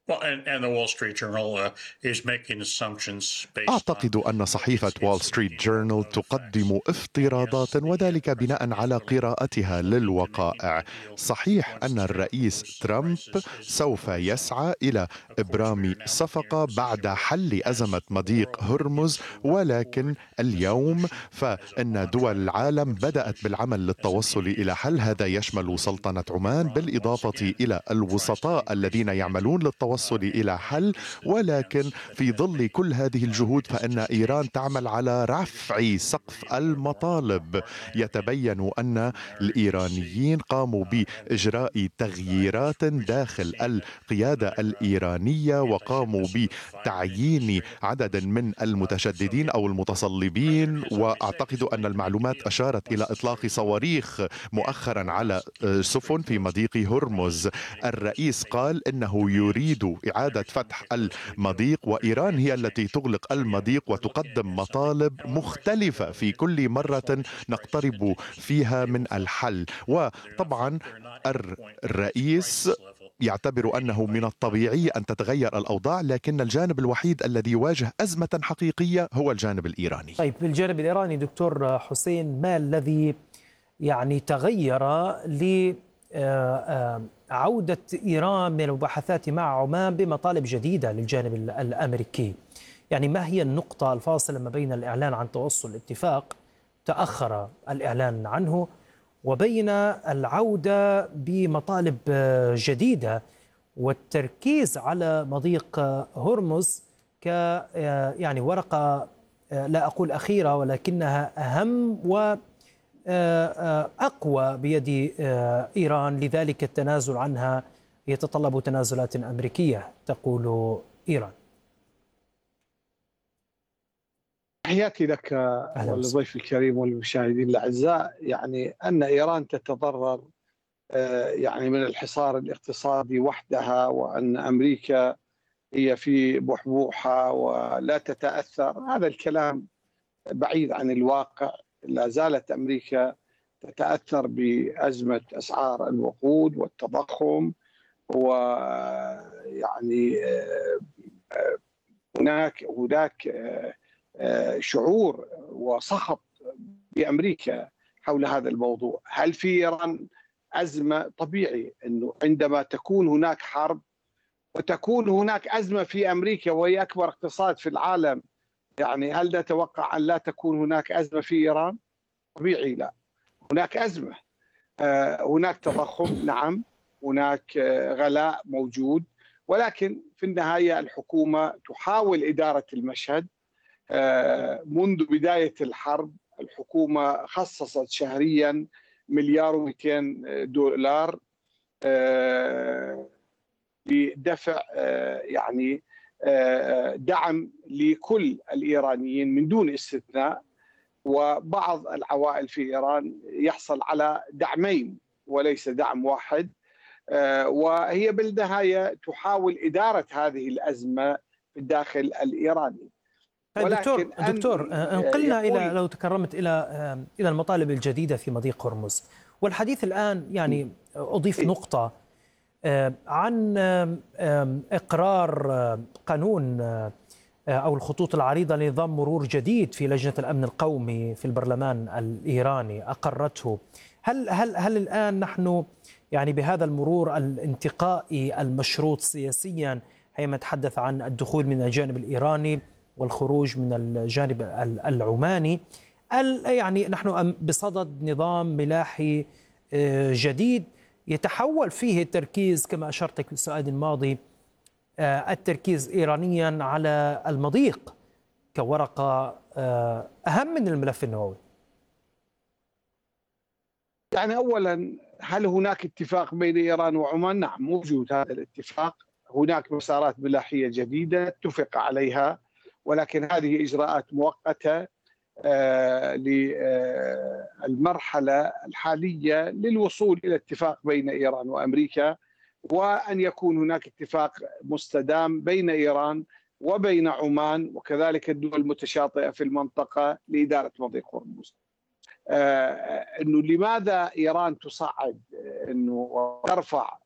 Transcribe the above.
أعتقد أن صحيفة وول ستريت جورنال تقدم افتراضات، وذلك بناء على قراءتها للوقائع. صحيح أن الرئيس ترامب سوف يسعى إلى إبرام صفقة بعد حل أزمة مضيق هرمز، ولكن اليوم فإن دول العالم بدأت بالعمل للتوصل إلى حل. هذا يشمل سلطنة عمان بالإضافة إلى الوسطاء الذين يعملون للتوصل إلى حل. ولكن في ظل كل هذه الجهود فإن إيران تعمل على رفع سقف المطالب. يتبين أن الإيرانيين قاموا بإجراء تغييرات داخل القيادة الإيرانية، وقاموا بتعيين عدد من المتشددين أو المتصلبين. وأعتقد أن المعلومات أشارت إلى إطلاق صواريخ مؤخرا على سفن في مضيق هرمز. الرئيس قال إنه يريد إعادة فتح المضيق، وإيران هي التي تغلق المضيق وتقدم مطالب مختلفة في كل مرة نقترب فيها من الحل. وطبعا الرئيس يعتبر أنه من الطبيعي أن تتغير الأوضاع، لكن الجانب الوحيد الذي يواجه أزمة حقيقية هو الجانب الإيراني. طيب، بالجانب الإيراني دكتور حسين، ما الذي تغير لعودة إيران من المباحثات مع عمان بمطالب جديدة للجانب الأمريكي؟ ما هي النقطة الفاصلة ما بين الإعلان عن توصل اتفاق تأخر الإعلان عنه وبين العودة بمطالب جديدة والتركيز على مضيق هرمز ك ورقة لا أقول أخيرة ولكنها أهم وأقوى بيد إيران، لذلك التنازل عنها يتطلب تنازلات أمريكية تقول إيران؟ تحياتي لك والضيف الكريم والمشاهدين الأعزاء. أن إيران تتضرر من الحصار الاقتصادي وحدها، وأن أمريكا هي في بحبوحة ولا تتأثر، هذا الكلام بعيد عن الواقع. لا زالت أمريكا تتأثر بأزمة أسعار الوقود والتضخم، هناك شعور وسخط بأمريكا حول هذا الموضوع. هل في إيران أزمة؟ طبيعي أنه عندما تكون هناك حرب وتكون هناك أزمة في أمريكا وهي أكبر اقتصاد في العالم، هل نتوقع أن لا تكون هناك أزمة في إيران؟ طبيعي لا، هناك أزمة. هناك تضخم، نعم، هناك غلاء موجود، ولكن في النهاية الحكومة تحاول إدارة المشهد. منذ بداية الحرب الحكومة خصصت شهريا $1,200,000 لدفع دعم لكل الإيرانيين من دون استثناء. وبعض العوائل في إيران يحصل على دعمين وليس دعم واحد، وهي بالنهاية تحاول إدارة هذه الأزمة في الداخل الإيراني. دكتور انقلنا إلى، لو تكرمت، إلى المطالب الجديدة في مضيق هرمز. والحديث الآن أضيف نقطة عن إقرار قانون أو الخطوط العريضة لنظام مرور جديد في لجنة الأمن القومي في البرلمان الإيراني أقرته. هل الآن نحن بهذا المرور الانتقائي المشروط سياسيا حينما نتحدث عن الدخول من الجانب الإيراني والخروج من الجانب العماني، نحن بصدد نظام ملاحي جديد يتحول فيه التركيز كما أشرت في السؤال الماضي، التركيز إيرانيا على المضيق كورقة أهم من الملف النووي؟ أولا، هل هناك اتفاق بين إيران وعمان؟ نعم، موجود هذا الاتفاق. هناك مسارات ملاحية جديدة اتفق عليها، ولكن هذه إجراءات مؤقتة للمرحلة الحالية للوصول إلى اتفاق بين إيران وأمريكا، وأن يكون هناك اتفاق مستدام بين إيران وبين عمان وكذلك الدول المتشاطئة في المنطقة لإدارة مضيق هرمز. أنه لماذا إيران تصعد أنه ترفع